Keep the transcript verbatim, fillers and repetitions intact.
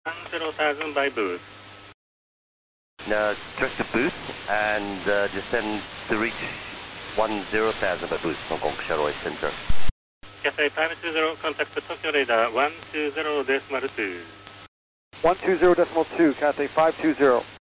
one zero thousand by booth. Now, direct to booth and uh, descend to reach one zero thousand by booth, Hong Kong Charlotte Center. Cathay five two zero, contact Tokyo radar one two zero decimal two. one two zero decimal two, Cathay five two zero.